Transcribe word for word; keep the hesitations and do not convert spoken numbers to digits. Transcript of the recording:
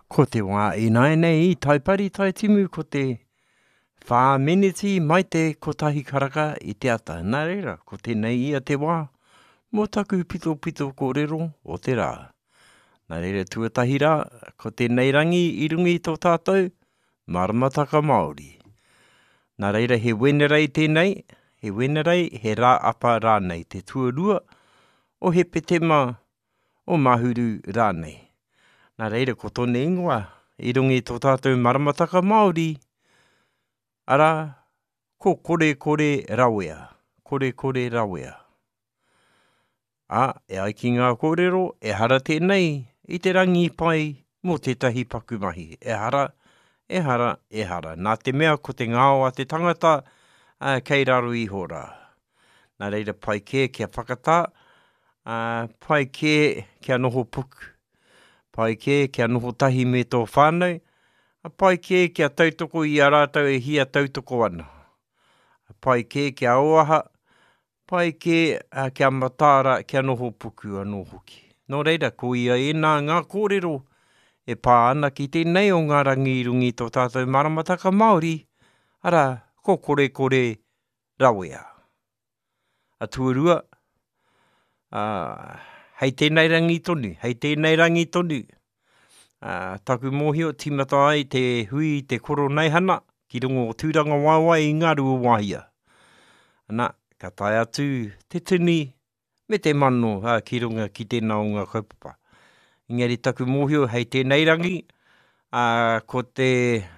Ko te wā i nai nei i taipari tai timu ko te whāmeneti mai te kotahi karaka i te ata. Nā reira, ko tēnei ia te wā, mō taku pito pito kōrero o te rā. Nā reira tuatahi rā, ko tēnei rangi i rungi tō tātou, maramataka Māori. Nā reira he wenerei tēnei, he wenerei he rā apa rānei, te tuarua o he petema o mahuru rānei. Nā reira ko tōne ingoa, i rungi tō tātou maramataka Māori, ara, ko kore kore rawea, kore kore rawea. A, e ai ki ngā kōrero, e hara tēnei, i te rangi pai mō tētahi pakumahi. E hara, e hara, e hara. Nā te mea ko te ngāo a te tangata, uh, kei raru iho rā. Nā reira pai kē kia whakatā, uh, pai kē kia noho puku. Pai kē kia noho tahi me tō whānau, pai kē kia tautoko i a rātau e hia tautoko ana. Pai kē kia oaha, pai kē uh, kia matāra kia noho puku anō hoki. Nō reira, ko ia e nā ngā kōrero e pā ana ki tēnei o ngā rangi i rungi tō tātou maramataka Māori, ara, ko kore kore rawea. A tuarua, uh, hei tēnei rangi tonu, hei tēnei rangi tonu. Uh, taku mōhio timata ai te hui te koro nei hana, ki rungo o tūranga wāwai i ngā rua wāhia. Ana, ka tae atu te tuni me te mano uh, ki runga ki tēnā o ngā kaupapa. Engari taku mōhio hei tēnei rangi, uh, ko te